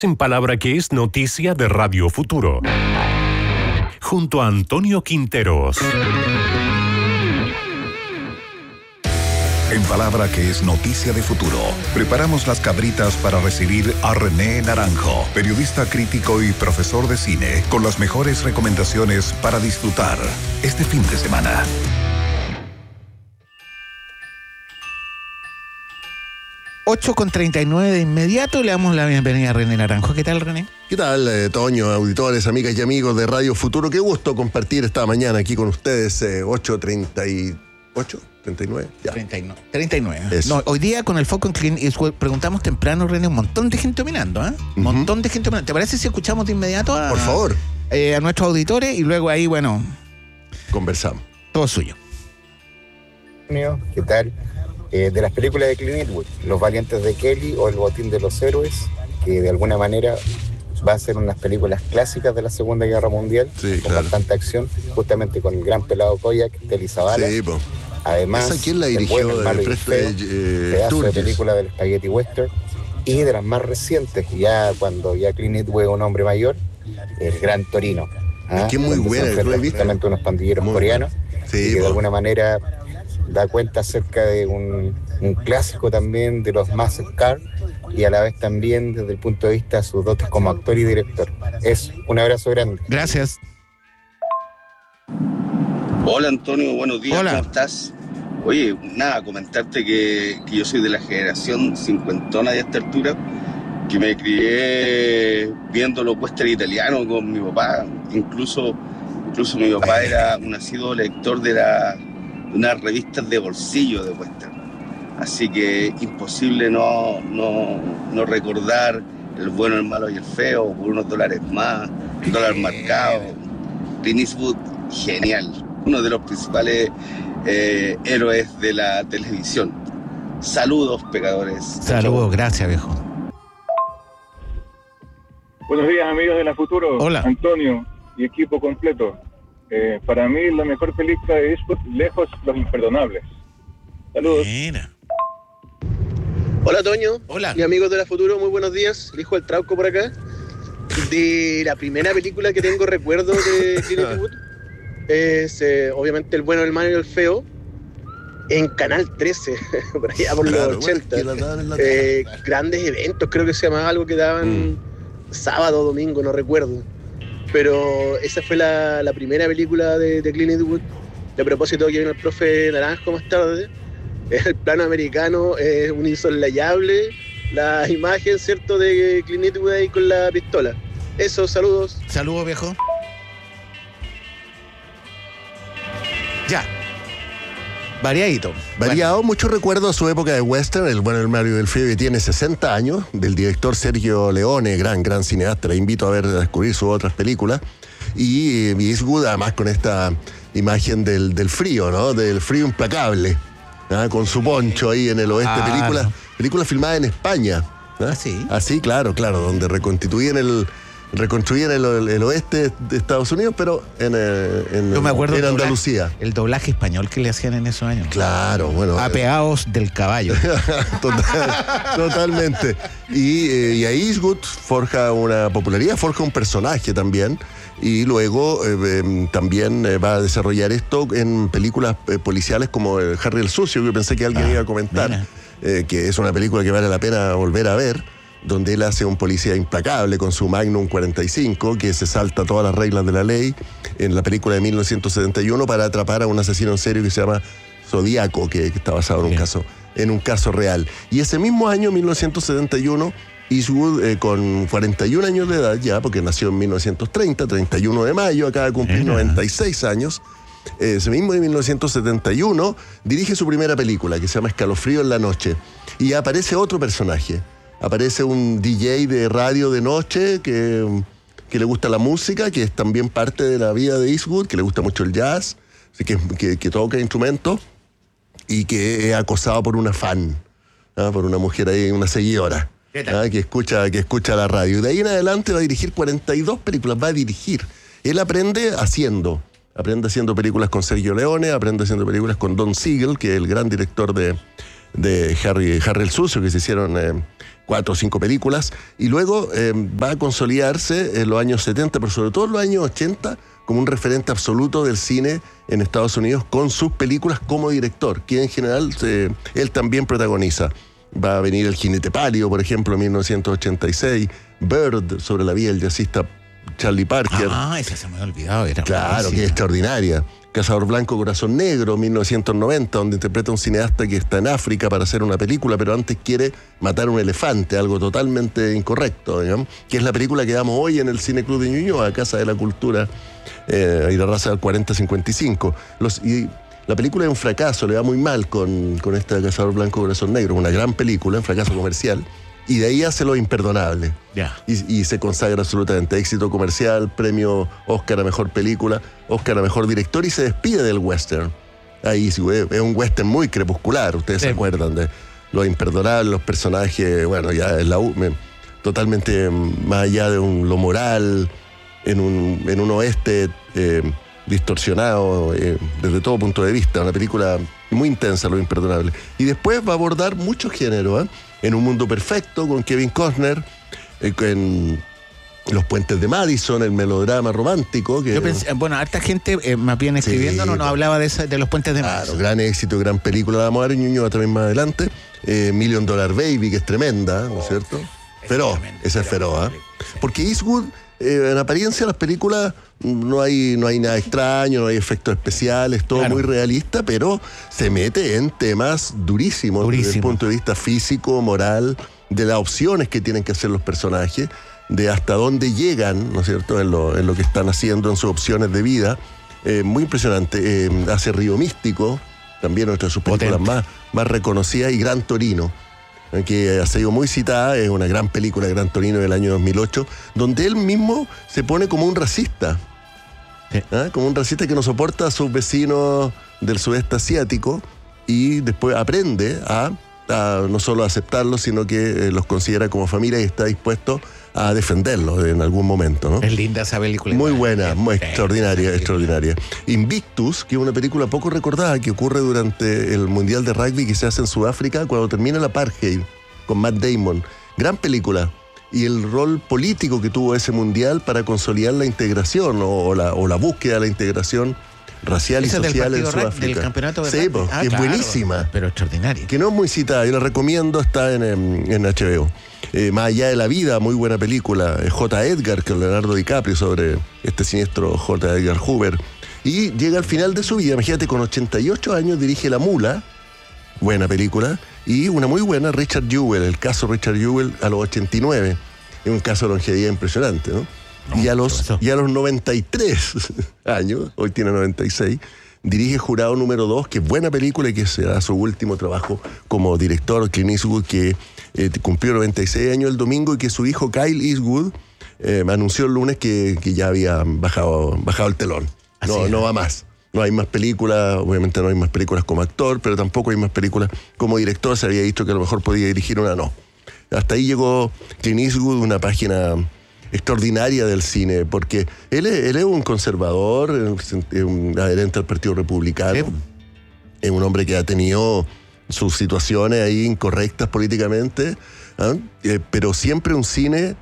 En palabra que es noticia de Radio Futuro. Junto a Antonio Quinteros. En palabra que es noticia de futuro, preparamos las cabritas para recibir a René Naranjo, periodista crítico y profesor de cine, con las mejores recomendaciones para disfrutar este fin de semana. Con 39 de inmediato le damos la bienvenida a René Naranjo. ¿Qué tal, René? ¿Qué tal, Toño, auditores, amigas y amigos de Radio Futuro? Qué gusto compartir esta mañana aquí con ustedes, 8:38, 39, ya. 39. No, hoy día con el foco en Clint Eastwood preguntamos temprano, René, un montón de gente opinando, ¿eh? Un montón de gente opinando. ¿Te parece si escuchamos de inmediato Por favor. A nuestros auditores y luego ahí, bueno, conversamos? Todo suyo. ¿Qué tal? De las películas de Clint Eastwood, Los Valientes de Kelly o El Botín de los Héroes, que de alguna manera va a ser unas películas clásicas de la Segunda Guerra Mundial, sí, con claro, bastante acción, justamente con el gran pelado Koyak, Telly Savalas. Sí, po. Además, ¿quién la dirigió? El bueno, el malo y el feo, pedazo de película del Spaghetti Western, y de las más recientes, ya cuando ya Clint Eastwood es un hombre mayor, El Gran Torino. Que es muy buena, lo he visto. Justamente unos pandilleros muy coreanos, sí, y que de alguna manera da cuenta acerca de un clásico también de los Massacre y a la vez también desde el punto de vista de sus dotes como actor y director. Un abrazo grande. Gracias. Hola Antonio, buenos días. Hola. ¿Cómo estás? Oye, nada, comentarte que yo soy de la generación cincuentona de esta altura, que me crié viendo los western italianos con mi papá. Incluso mi papá era un asiduo lector de unas revistas de bolsillo de western. Así que imposible no recordar El bueno, el malo y el feo por unos dólares más, dólar marcado. Clint Eastwood, genial. Uno de los principales héroes de la televisión. Saludos, pecadores. Saludos, gracias, viejo. Buenos días, amigos de la Futuro. Hola. Antonio y equipo completo. Para mí la mejor película de Eastwood, lejos, Los Imperdonables. Saludos. Mira. Hola, Toño. Hola. Y amigos de la Futuro, muy buenos días. El hijo del Trauco por acá. De la primera película que tengo recuerdo de Clint Eastwood es obviamente El bueno, el malo y el feo, en Canal 13, por allá por los 80. Grandes eventos, creo que se llamaba algo que daban sábado, domingo, no recuerdo. Pero esa fue la primera película de Clint Eastwood. A propósito, que vino el profe Naranjo más tarde, el plano americano es un insoslayable, la imagen, ¿cierto?, de Clint Eastwood ahí con la pistola. Eso, saludos. Saludos, viejo. Ya. Variadito. Variado, mucho recuerdo a su época de western, El bueno, el malo y el feo, que tiene 60 años, del director Sergio Leone, gran cineasta. Le invito a descubrir sus otras películas. Y Eastwood, además, con esta imagen del frío, ¿no? Del frío implacable, ¿no? Con su poncho ahí en el oeste. Película filmada en España, ¿no? ¿Ah, sí? Así, claro, donde reconstruían el oeste de Estados Unidos, pero Yo me acuerdo en Andalucía. El doblaje español que le hacían en esos años. Claro, bueno. Apeados del caballo. Totalmente. Y ahí Eastwood forja una popularidad, forja un personaje también. Y luego también va a desarrollar esto en películas policiales como Harry el Sucio, que pensé que alguien iba a comentar, que es una película que vale la pena volver a ver, donde él hace un policía implacable con su Magnum 45, que se salta todas las reglas de la ley, en la película de 1971, para atrapar a un asesino en serio que se llama Zodíaco, que está basado en un caso real. Y ese mismo año, 1971, Eastwood, con 41 años de edad ya, porque nació en 1930, 31 de mayo, acaba de cumplir 96 años, ese mismo de 1971, dirige su primera película, que se llama Escalofrío en la noche. Y aparece otro personaje. Aparece un DJ de radio de noche que le gusta la música, que es también parte de la vida de Eastwood, que le gusta mucho el jazz, que toca instrumentos, y que es acosado por una fan, ¿no? Por una mujer ahí, una seguidora, ¿no? que escucha la radio. Y de ahí en adelante va a dirigir 42 películas, va a dirigir. Él aprende haciendo películas con Sergio Leone, aprende haciendo películas con Don Siegel, que es el gran director de de Harry el Sucio, que se hicieron 4 o 5 películas, y luego va a consolidarse en los años 70, pero sobre todo en los años 80, como un referente absoluto del cine en Estados Unidos con sus películas como director, que en general él también protagoniza. Va a venir El Jinete Pálido, por ejemplo, en 1986, Bird, sobre la vida del jazzista Charlie Parker. Esa se me había olvidado. Claro, que es extraordinaria. Cazador Blanco, Corazón Negro, 1990, donde interpreta a un cineasta que está en África para hacer una película, pero antes quiere matar a un elefante, algo totalmente incorrecto, digamos, que es la película que damos hoy en el Cine Club de Ñuñoa, Casa de la Cultura y la Raza del 4055. Y la película es un fracaso, le va muy mal con esta Cazador Blanco, Corazón Negro, una gran película, un fracaso comercial. Y de ahí hace Lo Imperdonable. Y se consagra absolutamente. Éxito comercial, premio Oscar a Mejor Película, Oscar a Mejor Director, y se despide del western. Ahí es un western muy crepuscular, ustedes se acuerdan de Lo Imperdonable, los personajes, bueno, ya es totalmente más allá de lo moral, en un oeste distorsionado desde todo punto de vista. Una película muy intensa, Lo Imperdonable. Y después va a abordar muchos géneros, En Un Mundo Perfecto, con Kevin Costner, en Los Puentes de Madison, el melodrama romántico. Yo pensé, harta gente más bien escribiendo nos hablaba de Los Puentes de Madison. Claro, gran éxito, gran película. La vamos a ver en Ñuñoa también más adelante. Million Dollar Baby, que es tremenda, ¿no es cierto? Feroz, esa es feroz, Porque Eastwood, en apariencia, las películas no hay nada extraño, no hay efectos especiales, todo muy realista, pero se mete en temas durísimos desde el punto de vista físico, moral, de las opciones que tienen que hacer los personajes, de hasta dónde llegan, ¿no es cierto?, en lo que están haciendo, en sus opciones de vida. Muy impresionante. Hace Río Místico, también otra de sus películas más reconocidas, y Gran Torino, que ha sido muy citada, es una gran película, Gran Torino, del año 2008, donde él mismo se pone como un racista. Como un racista que no soporta a sus vecinos del sudeste asiático, y después aprende a no solo a aceptarlos, sino que los considera como familia y está dispuesto a defenderlos en algún momento, ¿no? Es linda esa película. Muy buena, muy extraordinaria. Invictus, que es una película poco recordada que ocurre durante el Mundial de Rugby que se hace en Sudáfrica cuando termina el apartheid, con Matt Damon. Gran película. Y el rol político que tuvo ese Mundial para consolidar la integración o la búsqueda de la integración racial y social en Sudáfrica. Del campeonato de rugby. Que es buenísima. Pero extraordinaria. Que no es muy citada, yo la recomiendo, está en HBO. Más allá de la vida, muy buena película. J. Edgar, que es Leonardo DiCaprio, sobre este siniestro J. Edgar Hoover. Y llega al final de su vida, imagínate, con 88 años dirige La Mula, buena película, y una muy buena, Richard Jewell, el caso Richard Jewell a los 89. Es un caso de longevidad impresionante, ¿no? Y a los 93 años, hoy tiene 96, dirige Jurado número 2, que es buena película y que será su último trabajo como director. Clint Eastwood, que cumplió 96 años el domingo, y que su hijo Kyle Eastwood anunció el lunes que ya había bajado el telón. No va más. No hay más películas, obviamente no hay más películas como actor, pero tampoco hay más películas como director. Se había dicho que a lo mejor podía dirigir una, no. Hasta ahí llegó Clint Eastwood, una página extraordinaria del cine, porque él es un conservador, un adherente al Partido Republicano, es un hombre que ha tenido sus situaciones ahí incorrectas políticamente, pero siempre un cine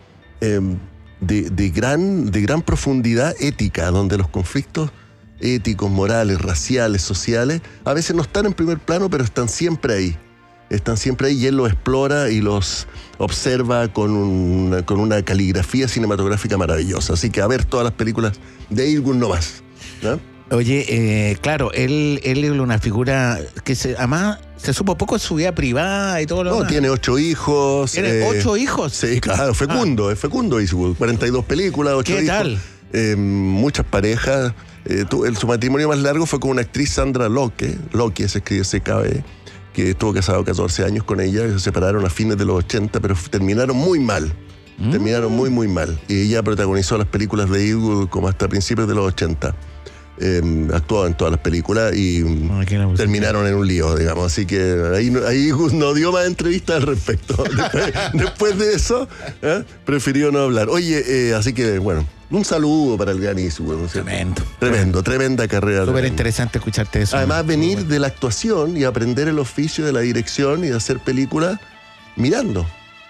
de gran profundidad ética, donde los conflictos éticos, morales, raciales, sociales, a veces no están en primer plano, pero están siempre ahí, y él los explora y los observa con una caligrafía cinematográfica maravillosa. Así que a ver todas las películas de Eastwood no más, ¿no? Oye, claro, él es una figura que además se supo poco de su vida privada y todo lo demás. Tiene 8 hijos. ¿Tiene 8 hijos? Sí, claro, fecundo, es fecundo Eastwood. 42 películas, 8 hijos. ¿Qué tal? Muchas parejas. Su matrimonio más largo fue con una actriz, Sandra Locke se escribe CKB, que estuvo casado 14 años con ella, se separaron a fines de los 80, pero terminaron muy mal. Terminaron muy, muy mal. Y ella protagonizó las películas de Eastwood como hasta principios de los 80. Actuó en todas las películas y terminaron en un lío, digamos. Así que ahí no dio más entrevistas al respecto. Después de eso, prefirió no hablar. Oye, así que, bueno, Un saludo para el gran Eastwood. Tremenda carrera. Súper interesante escucharte eso. Además, venir de la actuación y aprender el oficio de la dirección y de hacer películas mirando.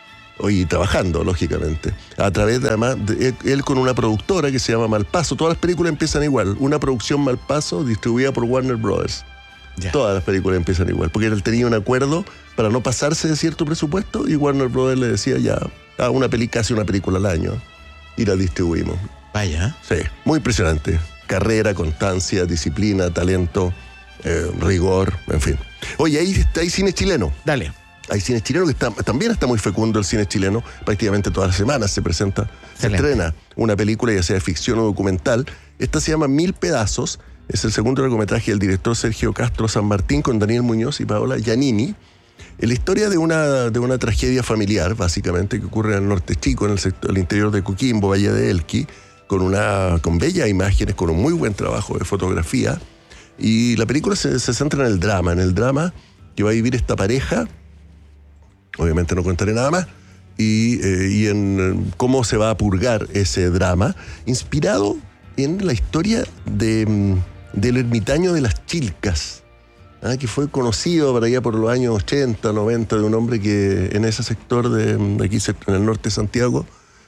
Y trabajando, lógicamente. A través de, además, él con una productora que se llama Malpaso. Todas las películas empiezan igual. Una producción Malpaso distribuida por Warner Brothers. Ya. Todas las películas empiezan igual. Porque él tenía un acuerdo para no pasarse de cierto presupuesto y Warner Brothers le decía ya, casi una película al año. Y la distribuimos. Vaya. Sí, muy impresionante. Carrera, constancia, disciplina, talento, rigor, en fin. Oye, hay cine chileno. Dale. Hay cine chileno que también está muy fecundo el cine chileno. Prácticamente todas las semanas se presenta, se estrena una película, ya sea de ficción o documental. Esta se llama 1000 pedazos. Es el segundo largometraje del director Sergio Castro San Martín con Daniel Muñoz y Paola Giannini. La historia de una tragedia familiar, básicamente, que ocurre en el norte chico, en el interior de Coquimbo, Valle de Elqui, con bellas imágenes, con un muy buen trabajo de fotografía. Y la película se centra en el drama que va a vivir esta pareja. Obviamente no contaré nada más. Y en cómo se va a purgar ese drama, inspirado en la historia del ermitaño de las Chilcas, que fue conocido por allá por los años 80, 90, de un hombre que en ese sector de aquí en el norte de Santiago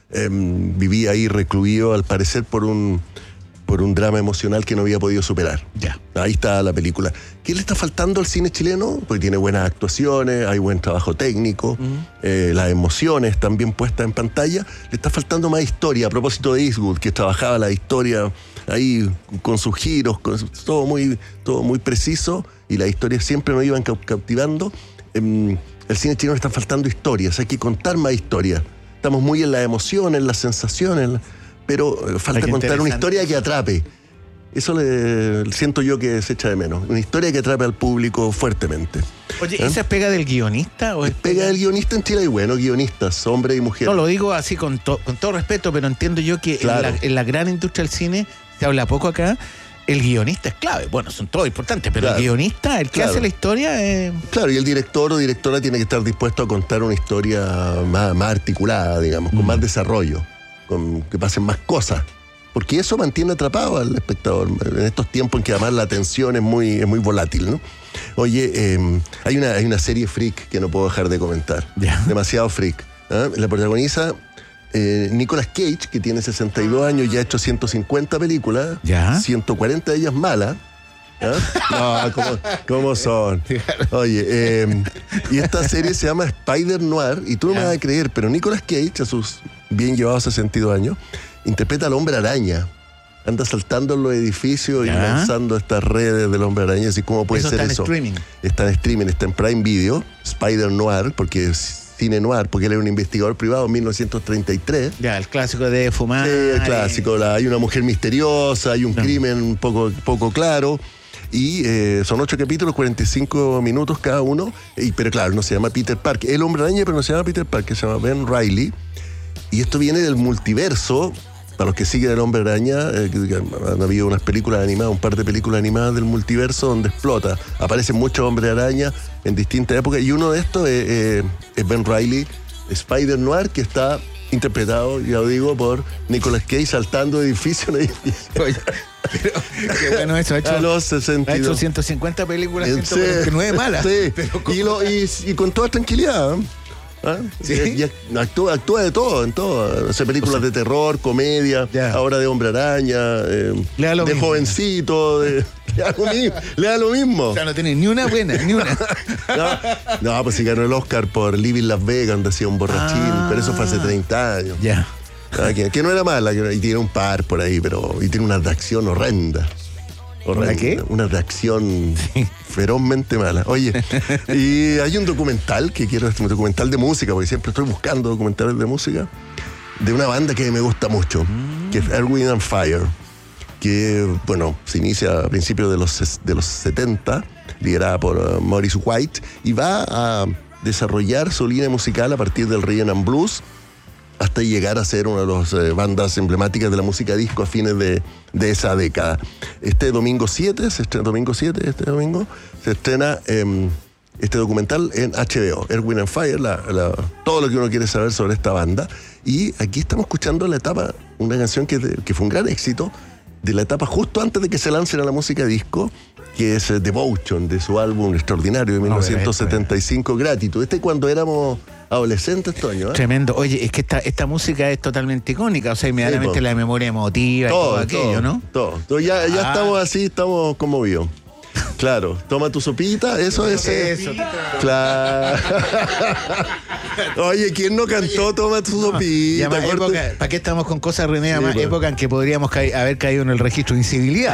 vivía ahí recluido, al parecer por un drama emocional que no había podido superar. Ya. Ahí está la película. ¿Qué le está faltando al cine chileno? Porque tiene buenas actuaciones, hay buen trabajo técnico, las emociones están bien puestas en pantalla. Le está faltando más historia. A propósito de Eastwood, que trabajaba la historia ahí con sus giros, todo muy preciso, y las historias siempre nos iban cautivando. El cine chileno le está faltando historias, hay que contar más historias. Estamos muy en la emoción, en las sensaciones, pero falta contar una historia que atrape. Eso siento yo que se echa de menos. Una historia que atrape al público fuertemente. Oye, ¿esa es pega del guionista? ¿O es pega del guionista? En Chile hay buenos guionistas, hombres y mujeres. No, lo digo así con todo respeto, pero entiendo yo que claro, en la gran industria del cine, se habla poco acá, el guionista es clave. Bueno, son todos importantes, pero claro, el guionista, el que hace la historia... Claro, y el director o directora tiene que estar dispuesto a contar una historia más articulada, digamos, con más desarrollo, con que pasen más cosas. Porque eso mantiene atrapado al espectador en estos tiempos en que además la atención es muy volátil, ¿no? Oye, hay una serie freak que no puedo dejar de comentar. Yeah. Demasiado freak. La protagoniza Nicolas Cage, que tiene 62 años y ha hecho 150 películas, 140 de ellas malas. No, ¿cómo son? Oye, y esta serie se llama Spider Noir, y tú no me vas a creer, pero Nicolas Cage, a sus bien llevados 62 años, interpreta al Hombre Araña. Anda saltando en los edificios y lanzando estas redes del Hombre Araña. Así como puede ser eso. Está en streaming, está en Prime Video. Spider Noir, porque es cine noir, porque él era un investigador privado en 1933. Ya, el clásico de fumar. Sí, el clásico. Hay una mujer misteriosa, hay un crimen un poco claro. Y son 8 capítulos, 45 minutos cada uno. Pero claro, no se llama Peter Parker. El Hombre Araña, pero no se llama Peter Parker, se llama Ben Reilly. Y esto viene del multiverso. Para los que siguen el Hombre Araña, han habido unas películas animadas, un par de películas animadas del multiverso donde explota. Aparecen muchos Hombres Araña en distintas épocas, y uno de estos es Ben Reilly, Spider Noir, que está interpretado, ya lo digo, por Nicolas Cage saltando de edificio en edificio. Oye, pero qué bueno eso, ha hecho 150 películas, 149 malas. Sí, y con toda tranquilidad, ¿sí? Y actúa de todo, en todo. Hace películas de terror, comedia, ahora de Hombre Araña, de jovencito, le da lo mismo. O sea, no tiene ni una buena, ni una. No, pues sí ganó el Oscar por Living Las Vegas, donde hacía un borrachín, pero eso fue hace 30 años. Ya. Que no era mala, y tiene un par por ahí, y tiene una reacción horrenda. ¿Una qué? Una reacción ferozmente mala. Oye, y hay un documental un documental de música, porque siempre estoy buscando documentales de música, de una banda que me gusta mucho, que es Earth, Wind and Fire, que, bueno, se inicia a principios de los 70, liderada por Maurice White, y va a desarrollar su línea musical a partir del rhythm and blues, hasta llegar a ser una de las bandas emblemáticas de la música disco a fines de esa década. Este domingo 7, se estrena este documental en HBO, Earth, Wind and Fire, todo lo que uno quiere saber sobre esta banda. Y aquí estamos escuchando una canción que fue un gran éxito de la etapa justo antes de que se lancen a la música disco, que es Devotion, de su álbum extraordinario de 1975, Gratitud. Cuando éramos adolescentes, Toño. Tremendo. Oye, es que esta música es totalmente icónica, o sea, inmediatamente la memoria emotiva y todo aquello, ¿no? Todo. Ya estamos así, estamos conmovidos. Claro, toma tu sopita, eso es. Eso. Claro. Oye, ¿quién no cantó Toma tu sopita? ¿Para qué estamos con cosas, René? Además, época en que podríamos haber caído en el registro de incivilidad.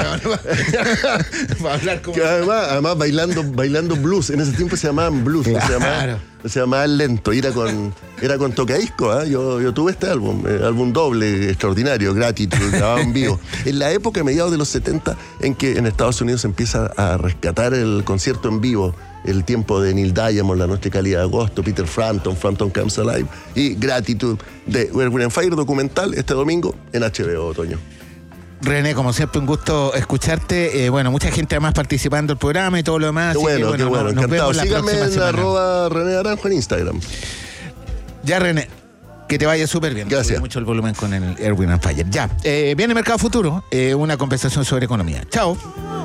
Para hablar como... Además bailando blues. En ese tiempo se llamaban blues, claro. Se llamaba lento, era con tocadisco, ¿eh? Yo tuve este álbum doble extraordinario, Gratitud, grabado en vivo. En la época, mediados de los 70, en que en Estados Unidos se empieza a rescatar el concierto en vivo, el tiempo de Neil Diamond, La Noche Cálida de Agosto, Peter Frampton Comes Alive, y Gratitud de Earth, Wind & Fire, documental, este domingo en HBO, Otoño. René, como siempre, un gusto escucharte. Mucha gente además participando del programa y todo lo demás. Qué bueno, encantado. Síganme en @René Naranjo en Instagram. Ya, René, que te vaya súper bien. Gracias. Mucho el volumen con el Earth, Wind & Fire. Ya, viene Mercado Futuro, una conversación sobre economía. Chao.